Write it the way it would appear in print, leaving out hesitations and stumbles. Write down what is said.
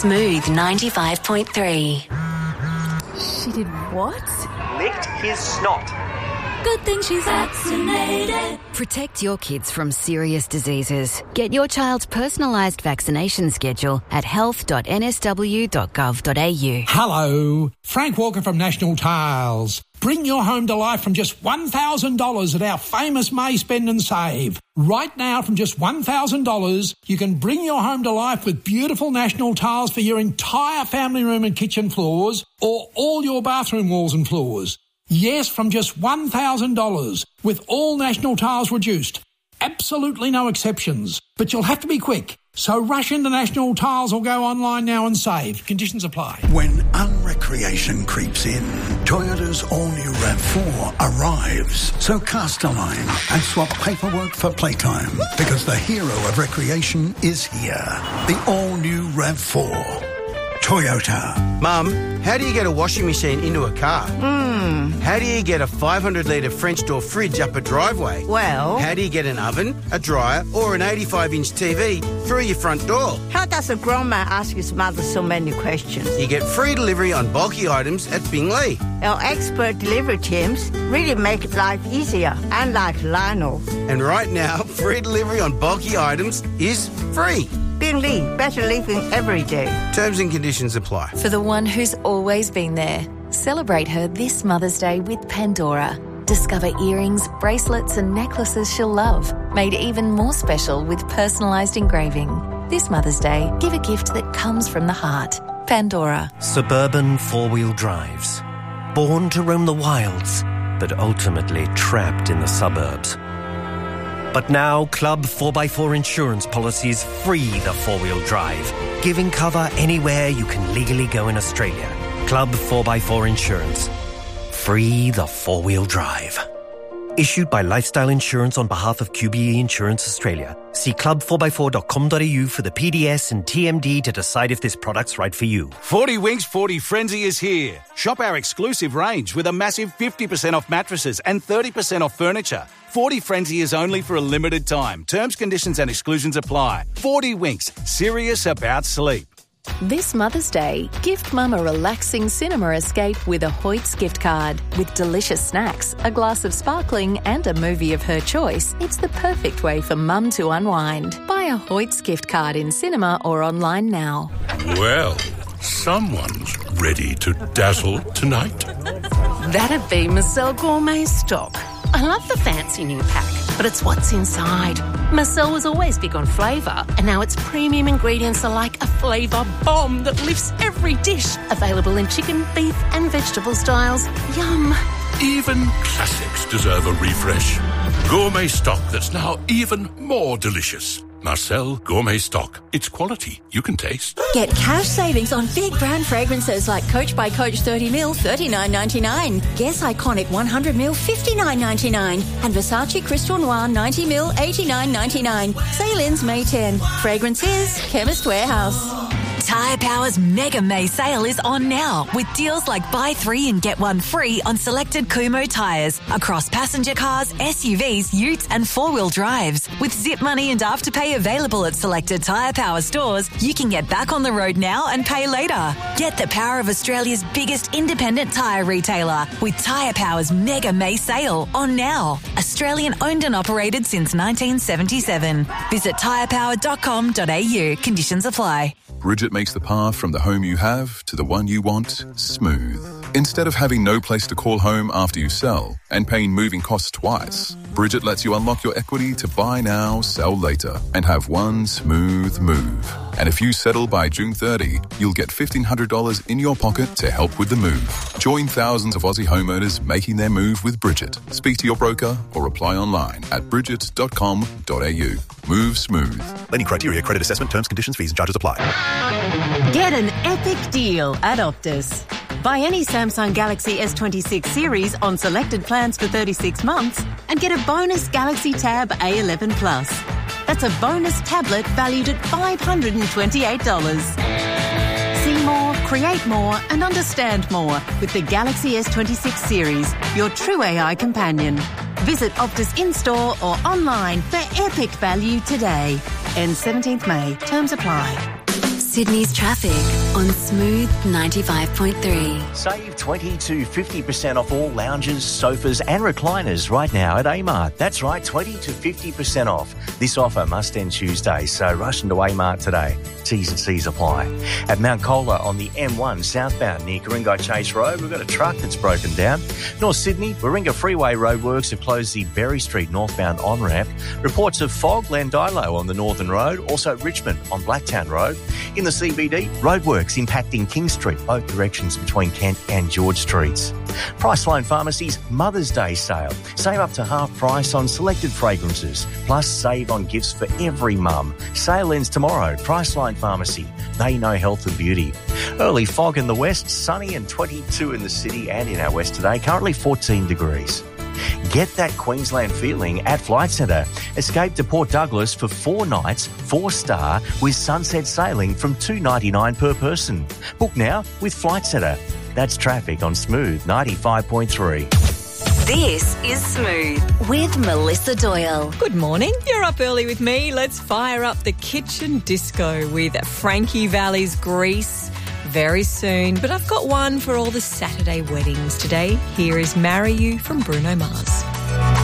Smooth 95.3. She did what? Licked his snot. Good thing she's vaccinated. Protect your kids from serious diseases. Get your child's personalised vaccination schedule at health.nsw.gov.au. Hello, Frank Walker from National Tiles. Bring your home to life from just $1,000 at our famous May Spend and Save. Right now, from just $1,000, you can bring your home to life with beautiful National Tiles for your entire family room and kitchen floors, or all your bathroom walls and floors. Yes, from just $1,000, with all National Tiles reduced. Absolutely no exceptions. But you'll have to be quick. So rush into National Tiles or go online now and save. Conditions apply. When unrecreation creeps in, Toyota's all-new RAV4 arrives. So cast a line and swap paperwork for playtime, because the hero of recreation is here. The all-new RAV4. Toyota. Mum, how do you get a washing machine into a car? How do you get a 500-litre French door fridge up a driveway? Well... How do you get an oven, a dryer or an 85-inch TV through your front door? How does a grown man ask his mother so many questions? You get free delivery on bulky items at Bingley. Our expert delivery teams really make life easier, unlike Lionel. And right now, free delivery on bulky items is free. Bingley, better living every day. Terms and conditions apply. For the one who's always been there. Celebrate her this Mother's Day with Pandora. Discover earrings, bracelets and necklaces she'll love, made even more special with personalised engraving. This Mother's Day, give a gift that comes from the heart. Pandora. Suburban four-wheel drives. Born to roam the wilds, but ultimately trapped in the suburbs. But now, Club 4x4 insurance policies free the four-wheel drive, giving cover anywhere you can legally go in Australia. Club 4x4 Insurance. Free the four-wheel drive. Issued by Lifestyle Insurance on behalf of QBE Insurance Australia. See club4x4.com.au for the PDS and TMD to decide if this product's right for you. 40 Winks 40 Frenzy is here. Shop our exclusive range with a massive 50% off mattresses and 30% off furniture. 40 Frenzy is only for a limited time. Terms, conditions and exclusions apply. 40 Winks. Serious about sleep. This Mother's Day, gift Mum a relaxing cinema escape with a Hoyt's gift card. With delicious snacks, a glass of sparkling and a movie of her choice, it's the perfect way for Mum to unwind. Buy a Hoyt's gift card in cinema or online now. Well, someone's ready to dazzle tonight. That'd be Marcel Gourmet Stock. I love the fancy new pack, but it's what's inside. Marcel was always big on flavour, and now its premium ingredients are like a flavour bomb that lifts every dish. Available in chicken, beef and vegetable styles. Yum. Even classics deserve a refresh. Gourmet stock that's now even more delicious. Marcel Gourmet Stock. It's quality you can taste. Get cash savings on big brand fragrances like Coach by Coach 30ml, $39.99. Guess Iconic 100ml, $59.99. And Versace Crystal Noir 90ml, $89.99. Sale ends May 10. Fragrances, Chemist Warehouse. Tyre Power's Mega May sale is on now with deals like buy 3 and get 1 free on selected Kumho tyres across passenger cars, SUVs, utes and 4-wheel drives. With Zip Money and Afterpay available at selected Tyre Power stores, you can get back on the road now and pay later. Get the power of Australia's biggest independent tyre retailer with Tyre Power's Mega May sale on now. Australian owned and operated since 1977. Visit tyrepower.com.au. Conditions apply. Bridget makes the path from the home you have to the one you want smooth. Instead of having no place to call home after you sell and paying moving costs twice, Bridget lets you unlock your equity to buy now, sell later, and have one smooth move. And if you settle by June 30, you'll get $1,500 in your pocket to help with the move. Join thousands of Aussie homeowners making their move with Bridget. Speak to your broker or apply online at bridget.com.au. Move smooth. Any criteria, credit assessment, terms, conditions, fees and charges apply. Get an epic deal at Optus. Buy any Samsung Galaxy S26 series on selected plans for 36 months and get a bonus Galaxy Tab A11 Plus. That's a bonus tablet valued at $528. See more, create more and understand more with the Galaxy S26 series, your true AI companion. Visit Optus in-store or online for epic value today. Ends 17th May. Terms apply. Sydney's traffic on Smooth 95.3. Save 20 to 50% off all lounges, sofas and recliners right now at Amart. That's right, 20 to 50% off. This offer must end Tuesday, so rush into Amart today. T's and C's apply. At Mount Colah on the M1 southbound near Ku-ring-gai Chase Road, we've got a truck that's broken down. North Sydney, Warringah Freeway roadworks have closed the Berry Street northbound on-ramp. Reports of fog, Landilo on the Northern Road, also Richmond on Blacktown Road. In the CBD, roadworks impacting King Street, both directions between Kent and George Streets. Priceline Pharmacy's Mother's Day sale. Save up to half price on selected fragrances, plus save on gifts for every mum. Sale ends tomorrow. Priceline Pharmacy. They know health and beauty. Early fog in the west, sunny and 22 in the city and in our west today, currently 14 degrees. Get that Queensland feeling at Flight Centre. Escape to Port Douglas for 4 nights, 4-star, with sunset sailing from $2.99 per person. Book now with Flight Centre. That's traffic on Smooth 95.3. This is Smooth with Melissa Doyle. Good morning. You're up early with me. Let's fire up the kitchen disco with Frankie Valli's Grease very soon. But I've got one for all the Saturday weddings today. Here is Marry You from Bruno Mars.